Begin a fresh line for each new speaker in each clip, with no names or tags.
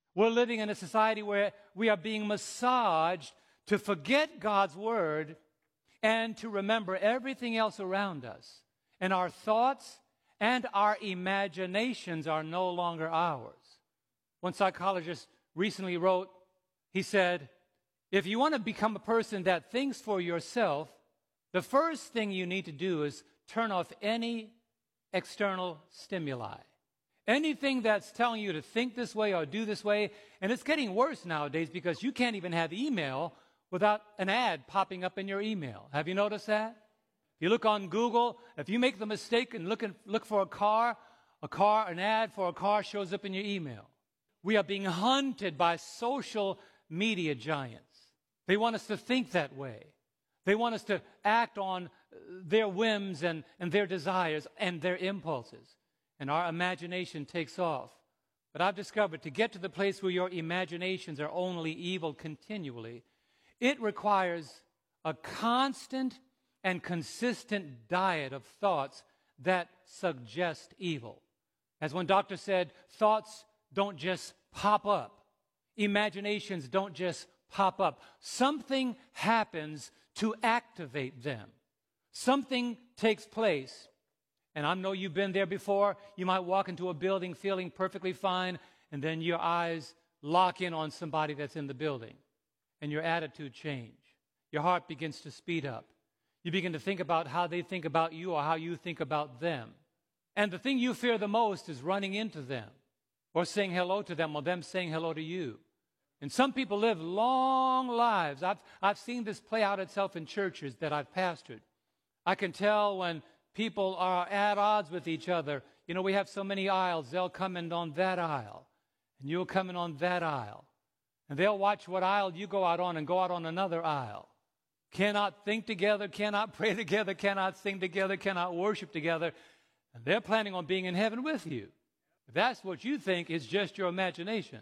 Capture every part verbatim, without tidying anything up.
We're living in a society where we are being massaged to forget God's word and to remember everything else around us. And our thoughts and our imaginations are no longer ours. One psychologist recently wrote, he said, if you want to become a person that thinks for yourself, the first thing you need to do is turn off any external stimuli. Anything that's telling you to think this way or do this way, and it's getting worse nowadays because you can't even have email without an ad popping up in your email. Have you noticed that? If you look on Google, if you make the mistake and look, and look for a car, a car, an ad for a car shows up in your email. We are being hunted by social media giants. They want us to think that way. They want us to act on their whims and, and their desires and their impulses. And our imagination takes off. But I've discovered to get to the place where your imaginations are only evil continually, it requires a constant and consistent diet of thoughts that suggest evil. As one doctor said, thoughts don't just pop up. Imaginations don't just pop up. Something happens to activate them. Something takes place. And I know you've been there before. You might walk into a building feeling perfectly fine, and then your eyes lock in on somebody that's in the building, and your attitude change. Your heart begins to speed up. You begin to think about how they think about you or how you think about them. And the thing you fear the most is running into them or saying hello to them or them saying hello to you. And some people live long lives. I've, I've seen this play out itself in churches that I've pastored. I can tell when people are at odds with each other. You know, we have so many aisles. They'll come in on that aisle, and you'll come in on that aisle. And they'll watch what aisle you go out on and go out on another aisle. Cannot think together, cannot pray together, cannot sing together, cannot worship together. And they're planning on being in heaven with you. If that's what you think, it's just your imagination.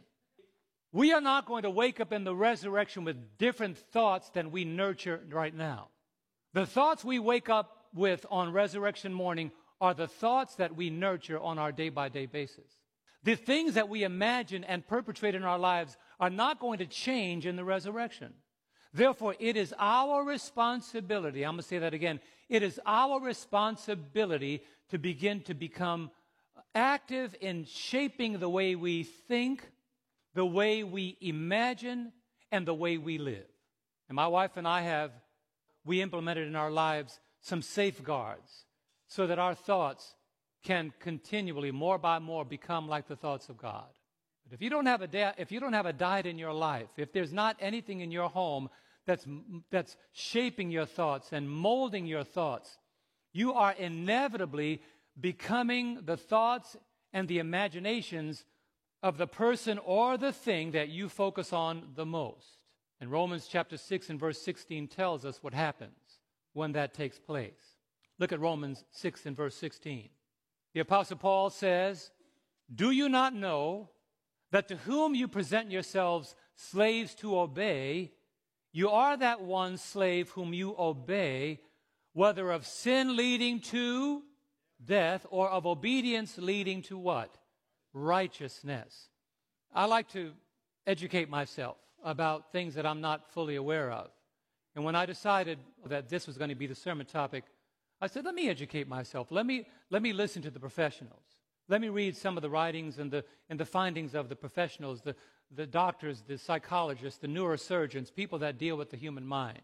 We are not going to wake up in the resurrection with different thoughts than we nurture right now. The thoughts we wake up with on resurrection morning are the thoughts that we nurture on our day-by-day basis. The things that we imagine and perpetrate in our lives are not going to change in the resurrection. Therefore, it is our responsibility, I'm going to say that again, it is our responsibility to begin to become active in shaping the way we think, the way we imagine, and the way we live. And my wife and I have, we implemented in our lives some safeguards so that our thoughts can continually, more by more, become like the thoughts of God. But if you don't have a da- if you don't have a diet in your life, if there's not anything in your home that's that's shaping your thoughts and molding your thoughts, you are inevitably becoming the thoughts and the imaginations of the person or the thing that you focus on the most. And Romans chapter six and verse sixteen tells us what happens when that takes place. Look at Romans six and verse sixteen. The Apostle Paul says, "Do you not know that to whom you present yourselves slaves to obey, you are that one slave whom you obey, whether of sin leading to death or of obedience leading to what? Righteousness." I like to educate myself about things that I'm not fully aware of. And when I decided that this was going to be the sermon topic, I said, let me educate myself. Let me, let me listen to the professionals. Let me read some of the writings and the, and the findings of the professionals, the, the doctors, the psychologists, the neurosurgeons, people that deal with the human mind.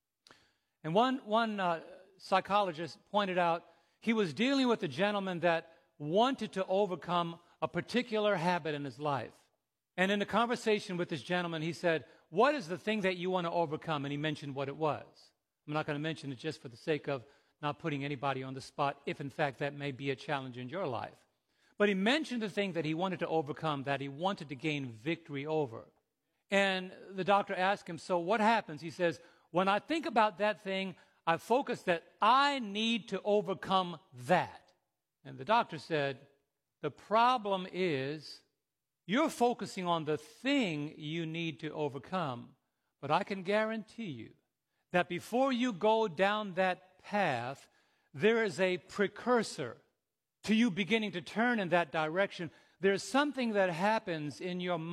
And one, one uh, psychologist pointed out he was dealing with a gentleman that wanted to overcome a particular habit in his life. And in a conversation with this gentleman, he said, what is the thing that you want to overcome? And he mentioned what it was. I'm not going to mention it just for the sake of not putting anybody on the spot, if in fact that may be a challenge in your life. But he mentioned the thing that he wanted to overcome, that he wanted to gain victory over. And the doctor asked him, so what happens? He says, when I think about that thing, I focus that I need to overcome that. And the doctor said, the problem is you're focusing on the thing you need to overcome, but I can guarantee you that before you go down that path, there is a precursor to you beginning to turn in that direction. There's something that happens in your mind